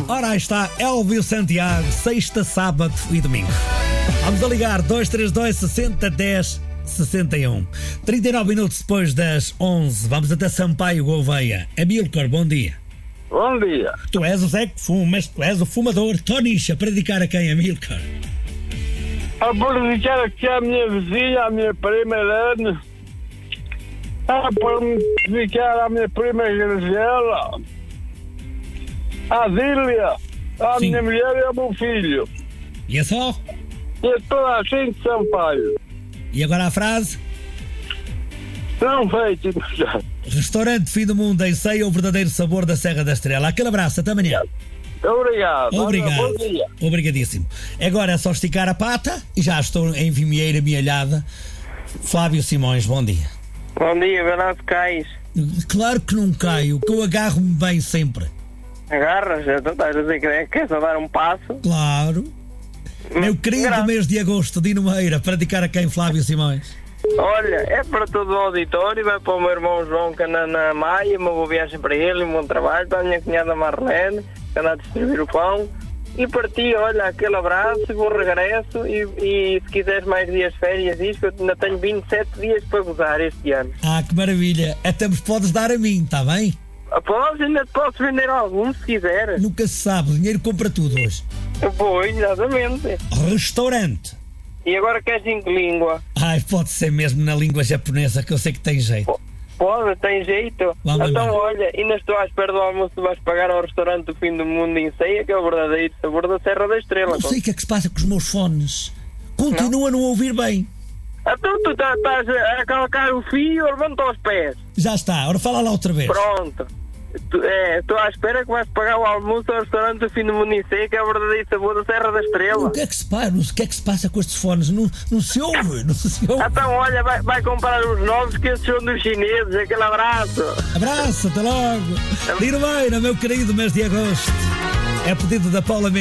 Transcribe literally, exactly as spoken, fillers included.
Ora, aí está Elvio Santiago, sexta, sábado e domingo. Vamos a ligar dois três dois, sessenta, dez, sessenta e um. trinta e nove minutos depois das onze. Vamos até Sampaio Gouveia. Amílcar, bom dia. Bom dia. Tu és o Zé que fumas, tu és o fumador. Tonicha, para dedicar a quem, Amílcar? A por dedicar aqui à minha vizinha, à minha prima Helene. Ah, para me dedicar à minha prima Graziela. À Dília. À Sim. minha mulher e ao meu filho. E é só? E a toda a gente de Sampaio. E agora a frase? Não feito, já. Restaurante Fim do Mundo em Ceia, o verdadeiro sabor da Serra da Estrela. Aquele abraço, até amanhã. Obrigado. Obrigado. Bom dia. Obrigadíssimo. Agora é só esticar a pata e já estou em Vimieira Mielhada. Flávio Simões, bom dia. Bom dia, Bernardo Cais. Claro que não caio, que eu agarro-me bem sempre. Agarras? Então estás a dizer que é- queres a dar um passo? Claro. Meu querido Gra- mês de agosto, Dino Meira, para dedicar a quem, Flávio Simões? Olha, é para todo o auditório, vai para o meu irmão João que anda na Maia, uma boa viagem para ele, um bom trabalho, para a minha cunhada Marlene, que anda a distribuir o pão. E para ti, olha, aquele abraço, bom regresso e, e se quiseres mais dias de férias, isto, eu ainda tenho vinte e sete dias para gozar este ano. Ah, que maravilha. Até me podes dar a mim, está bem? Após, ainda te posso vender algum, se quiser. Nunca se sabe, o dinheiro compra tudo hoje. Pois, exatamente. Restaurante. E agora queres em que língua? Ai, pode ser mesmo na língua japonesa, que eu sei que tem jeito. Pode, tem jeito. Vamos então, embora. olha, ainda estou à espera do almoço, vais pagar ao restaurante do Fim do Mundo em Ceia, que é o verdadeiro sabor da Serra da Estrela. Não sei o que é que se passa com os meus fones. Continuo a não ouvir bem. Então tu tá- estás a calcar o fio, levanta aos pés. Já está, ora fala lá outra vez. Pronto. Tu- é, Estou à espera que vais pagar o almoço ao restaurante do Fim do Mundo em Ceia, que é o verdadeiro sabor da Serra da Estrela. O que é que se passa? O que é que se passa com estes fones? Não, não se ouve, não se ouve. Então, olha, vai, vai comprar os novos, que esses são dos chineses. Aquele abraço. Abraço, até logo. Dino Meira, meu querido mês de agosto. É pedido da Paula